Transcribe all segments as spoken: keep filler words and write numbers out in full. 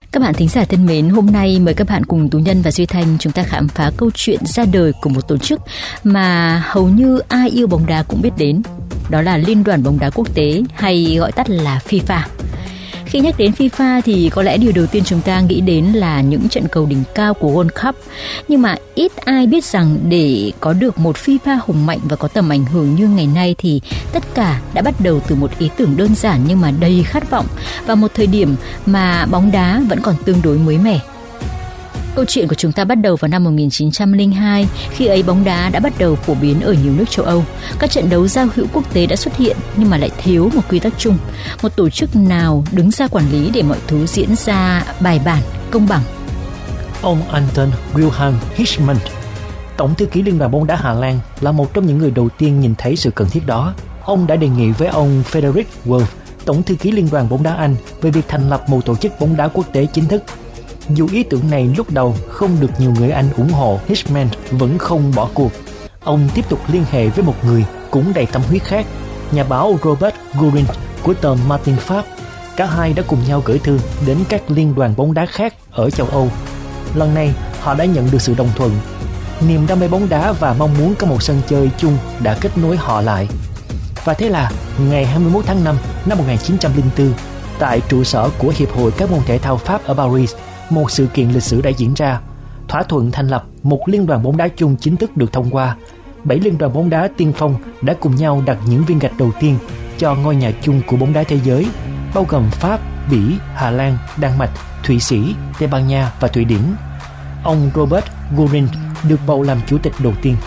Các bạn thính giả thân mến, hôm nay mời các bạn cùng Tú Nhân và Duy Thanh chúng ta khám phá câu chuyện ra đời của một tổ chức mà hầu như ai yêu bóng đá cũng biết đến. Đó là Liên đoàn bóng đá quốc tế, hay gọi tắt là FIFA. Khi nhắc đến FIFA thì có lẽ điều đầu tiên chúng ta nghĩ đến là những trận cầu đỉnh cao của World Cup. Nhưng mà ít ai biết rằng để có được một FIFA hùng mạnh và có tầm ảnh hưởng như ngày nay thì tất cả đã bắt đầu từ một ý tưởng đơn giản nhưng mà đầy khát vọng, vào một thời điểm mà bóng đá vẫn còn tương đối mới mẻ. Câu chuyện của chúng ta bắt đầu vào năm một nghìn chín trăm lẻ hai, khi ấy bóng đá đã bắt đầu phổ biến ở nhiều nước châu Âu. Các trận đấu giao hữu quốc tế đã xuất hiện nhưng mà lại thiếu một quy tắc chung, một tổ chức nào đứng ra quản lý để mọi thứ diễn ra bài bản, công bằng. Ông Anton Wilhelm Hirschmann, Tổng thư ký Liên đoàn bóng đá Hà Lan, là một trong những người đầu tiên nhìn thấy sự cần thiết đó. Ông đã đề nghị với ông Frederick Wolf, Tổng thư ký Liên đoàn bóng đá Anh, về việc thành lập một tổ chức bóng đá quốc tế chính thức. Dù ý tưởng này lúc đầu không được nhiều người Anh ủng hộ, Hirschmann vẫn không bỏ cuộc. Ông tiếp tục liên hệ với một người cũng đầy tâm huyết khác, nhà báo Robert Gurin của tờ Martin Pháp. Cả hai đã cùng nhau gửi thư đến các liên đoàn bóng đá khác ở châu Âu. Lần này họ đã nhận được sự đồng thuận. Niềm đam mê bóng đá và mong muốn có một sân chơi chung đã kết nối họ lại. Và thế là ngày hai mươi mốt tháng năm năm một nghìn chín trăm lẻ bốn, tại trụ sở của Hiệp hội các môn thể thao Pháp ở Paris, một sự kiện lịch sử đã diễn ra. Thỏa thuận thành lập một liên đoàn bóng đá chung chính thức được thông qua. Bảy liên đoàn bóng đá tiên phong đã cùng nhau đặt những viên gạch đầu tiên cho ngôi nhà chung của bóng đá thế giới, bao gồm Pháp, Bỉ, Hà Lan, Đan Mạch, Thụy Sĩ, Tây Ban Nha và Thụy Điển. Ông Robert Gurin được bầu làm chủ tịch đầu tiên.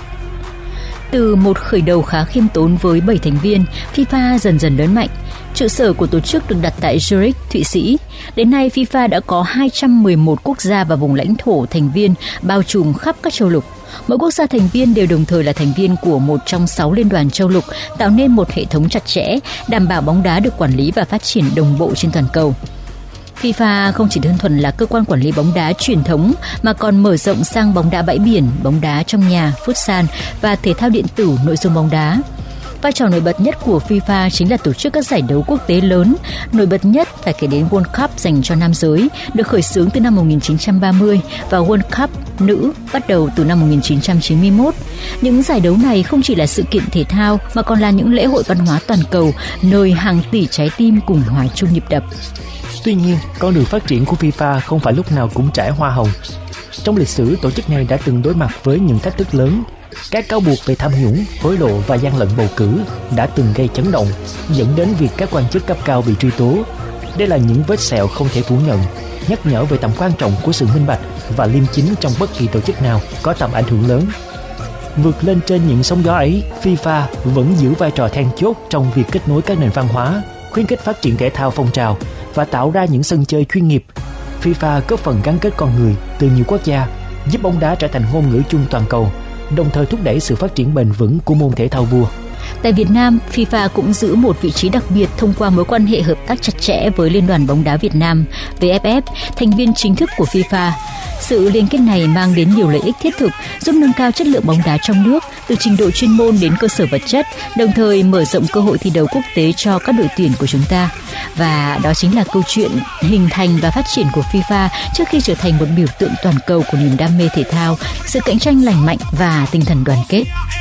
Từ một khởi đầu khá khiêm tốn với bảy thành viên, FIFA dần dần lớn mạnh. Trụ sở của tổ chức được đặt tại Zurich, Thụy Sĩ. Đến nay, FIFA đã có hai trăm mười một quốc gia và vùng lãnh thổ thành viên bao trùm khắp các châu lục. Mỗi quốc gia thành viên đều đồng thời là thành viên của một trong sáu liên đoàn châu lục, tạo nên một hệ thống chặt chẽ, đảm bảo bóng đá được quản lý và phát triển đồng bộ trên toàn cầu. FIFA không chỉ đơn thuần là cơ quan quản lý bóng đá truyền thống mà còn mở rộng sang bóng đá bãi biển, bóng đá trong nhà, futsal và thể thao điện tử nội dung bóng đá. Vai trò nổi bật nhất của FIFA chính là tổ chức các giải đấu quốc tế lớn. Nổi bật nhất phải kể đến World Cup dành cho nam giới, được khởi xướng từ năm một nghìn chín trăm ba mươi và World Cup nữ bắt đầu từ năm một nghìn chín trăm chín mươi mốt. Những giải đấu này không chỉ là sự kiện thể thao mà còn là những lễ hội văn hóa toàn cầu, nơi hàng tỷ trái tim cùng hòa chung nhịp đập. Tuy nhiên, con đường phát triển của FIFA không phải lúc nào cũng trải hoa hồng. Trong lịch sử, tổ chức này đã từng đối mặt với những thách thức lớn. Các cáo buộc về tham nhũng, hối lộ và gian lận bầu cử đã từng gây chấn động, dẫn đến việc các quan chức cấp cao bị truy tố. Đây là những vết sẹo không thể phủ nhận, nhắc nhở về tầm quan trọng của sự minh bạch và liêm chính trong bất kỳ tổ chức nào có tầm ảnh hưởng lớn. Vượt lên trên những sóng gió ấy, FIFA vẫn giữ vai trò then chốt trong việc kết nối các nền văn hóa, khuyến khích phát triển thể thao phong trào và tạo ra những sân chơi chuyên nghiệp. FIFA góp phần gắn kết con người từ nhiều quốc gia, giúp bóng đá trở thành ngôn ngữ chung toàn cầu, đồng thời thúc đẩy sự phát triển bền vững của môn thể thao vua. Tại Việt Nam, FIFA cũng giữ một vị trí đặc biệt thông qua mối quan hệ hợp tác chặt chẽ với Liên đoàn bóng đá Việt Nam, vê ép ép, thành viên chính thức của FIFA. Sự liên kết này mang đến nhiều lợi ích thiết thực, giúp nâng cao chất lượng bóng đá trong nước, từ trình độ chuyên môn đến cơ sở vật chất, đồng thời mở rộng cơ hội thi đấu quốc tế cho các đội tuyển của chúng ta. Và đó chính là câu chuyện hình thành và phát triển của FIFA trước khi trở thành một biểu tượng toàn cầu của niềm đam mê thể thao, sự cạnh tranh lành mạnh và tinh thần đoàn kết.